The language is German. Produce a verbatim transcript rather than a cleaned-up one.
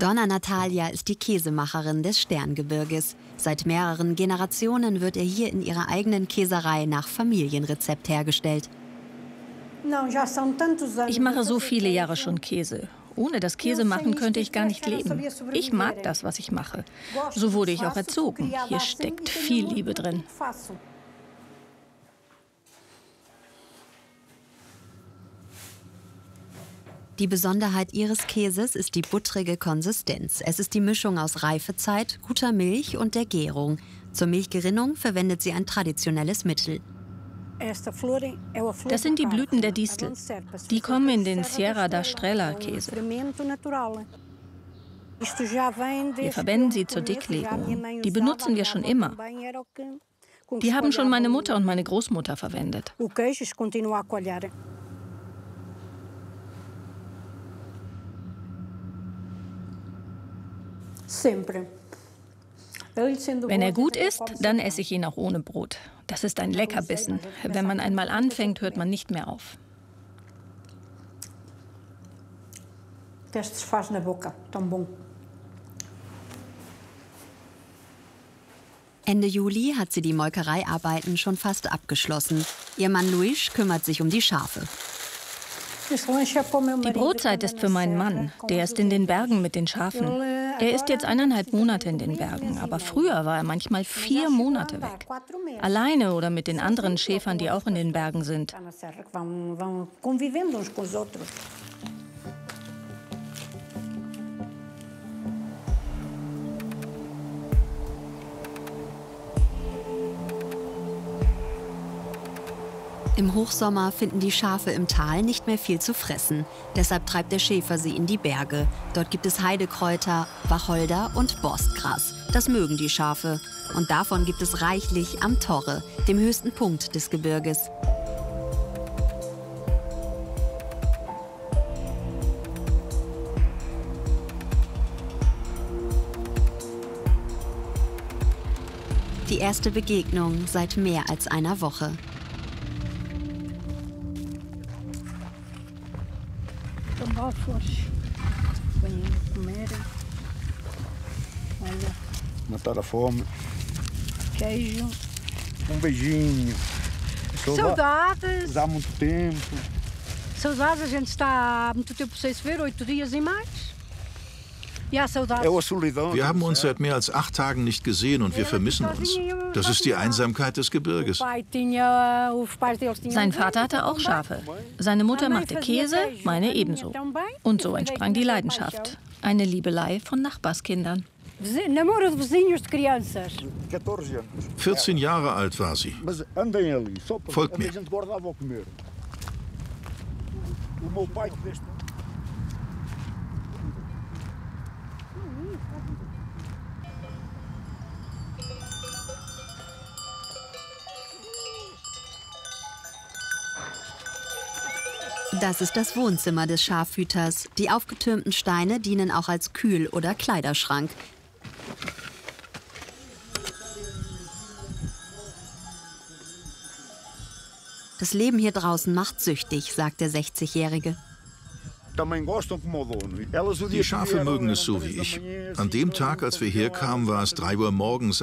Donna Natalia ist die Käsemacherin des Sterngebirges. Seit mehreren Generationen wird er hier in ihrer eigenen Käserei nach Familienrezept hergestellt. Ich mache so viele Jahre schon Käse. Ohne das Käsemachen könnte ich gar nicht leben. Ich mag das, was ich mache. So wurde ich auch erzogen. Hier steckt viel Liebe drin. Die Besonderheit ihres Käses ist die buttrige Konsistenz. Es ist die Mischung aus Reifezeit, guter Milch und der Gärung. Zur Milchgerinnung verwendet sie ein traditionelles Mittel. Das sind die Blüten der Distel. Die kommen in den Sierra da Estrella Käse. Wir verwenden sie zur Dicklegung. Die benutzen wir schon immer. Die haben schon meine Mutter und meine Großmutter verwendet. Wenn er gut ist, dann esse ich ihn auch ohne Brot. Das ist ein Leckerbissen. Wenn man einmal anfängt, hört man nicht mehr auf. Ende Juli hat sie die Molkereiarbeiten schon fast abgeschlossen. Ihr Mann Luis kümmert sich um die Schafe. Die Brotzeit ist für meinen Mann. Der ist in den Bergen mit den Schafen. Er ist jetzt eineinhalb Monate in den Bergen, aber früher war er manchmal vier Monate weg. Alleine oder mit den anderen Schäfern, die auch in den Bergen sind. Im Hochsommer finden die Schafe im Tal nicht mehr viel zu fressen. Deshalb treibt der Schäfer sie in die Berge. Dort gibt es Heidekräuter, Wacholder und Borstgras. Das mögen die Schafe. Und davon gibt es reichlich am Torre, dem höchsten Punkt des Gebirges. Die erste Begegnung seit mehr als einer Woche. Matar a fome. Queijo. Um beijinho. Saudades. Há muito tempo. Saudades, a gente está há muito tempo sem se ver, oito dias e mais. Ja, saudades. Wir haben uns seit mehr als acht Tagen nicht gesehen und wir vermissen uns. Das ist die Einsamkeit des Gebirges. Sein Vater hatte auch Schafe. Seine Mutter machte Käse, meine ebenso. Und so entsprang die Leidenschaft. Eine Liebelei von Nachbarskindern. vierzehn Jahre alt war sie. Folgt mir. Das ist das Wohnzimmer des Schafhüters. Die aufgetürmten Steine dienen auch als Kühl- oder Kleiderschrank. Das Leben hier draußen macht süchtig, sagt der sechzigjährige. Die Schafe mögen es so wie ich. An dem Tag, als wir herkamen, war es drei Uhr morgens.